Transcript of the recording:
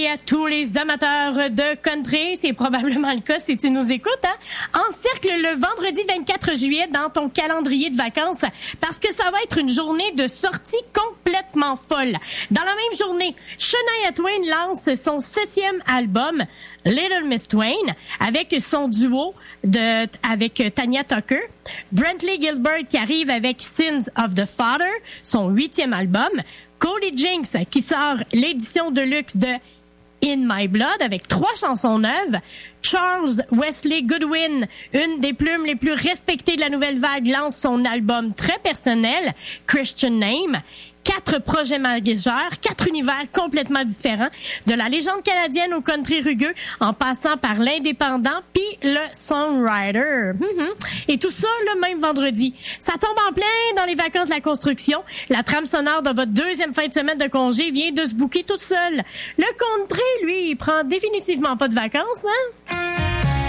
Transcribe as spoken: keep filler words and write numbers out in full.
Et à tous les amateurs de country, c'est probablement le cas si tu nous écoutes, hein? Encercle le vendredi vingt-quatre juillet dans ton calendrier de vacances parce que ça va être une journée de sortie complètement folle. Dans la même journée, Shania Twain lance son septième album, Little Miss Twain, avec son duo de avec Tanya Tucker. Brantley Gilbert qui arrive avec Sins of the Father, son huitième album. Cody Jinks qui sort l'édition de luxe de In My Blood avec trois chansons neuves. Charles Wesley Goodwin, une des plumes les plus respectées de la nouvelle vague, lance son album très personnel, Christian Name. Quatre projets majeurs, quatre univers complètement différents, de la légende canadienne au country rugueux, en passant par l'indépendant puis le songwriter. Mm-hmm. Et tout ça le même vendredi. Ça tombe en plein dans les vacances de la construction. La trame sonore de votre deuxième fin de semaine de congé vient de se booker toute seule. Le country, lui, il prend définitivement pas de vacances, hein?